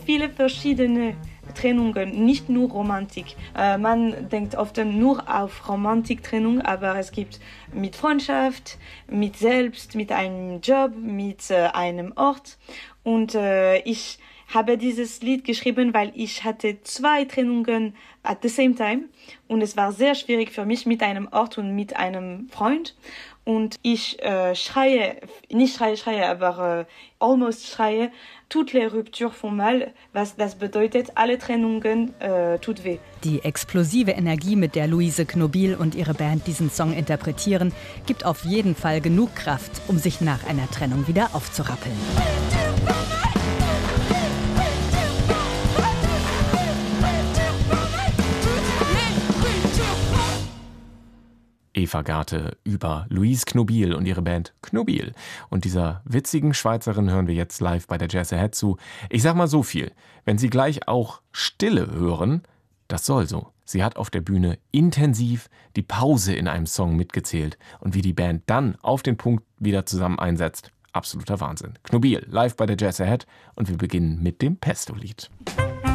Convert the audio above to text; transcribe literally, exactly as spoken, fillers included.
viele verschiedene Trennungen, nicht nur Romantik. Äh, man denkt oft nur auf Romantiktrennung, aber es gibt mit Freundschaft, mit selbst, mit einem Job, mit äh, einem Ort. Und äh, ich habe dieses Lied geschrieben, weil ich hatte zwei Trennungen at the same time. Und es war sehr schwierig für mich mit einem Ort und mit einem Freund. Und ich äh, schreie, nicht schreie, schreie, aber äh, almost schreie, toutes les ruptures font mal, was das bedeutet, alle Trennungen äh, tut weh. Die explosive Energie, mit der Luise Knobil und ihre Band diesen Song interpretieren, gibt auf jeden Fall genug Kraft, um sich nach einer Trennung wieder aufzurappeln. Eva Garte über Luise Knobil und ihre Band Knobil. Und dieser witzigen Schweizerin hören wir jetzt live bei der Jazz Ahead zu. Ich sag mal so viel, wenn Sie gleich auch Stille hören, das soll so. Sie hat auf der Bühne intensiv die Pause in einem Song mitgezählt. Und wie die Band dann auf den Punkt wieder zusammen einsetzt, absoluter Wahnsinn. Knobil live bei der Jazz Ahead und wir beginnen mit dem Pesto-Lied.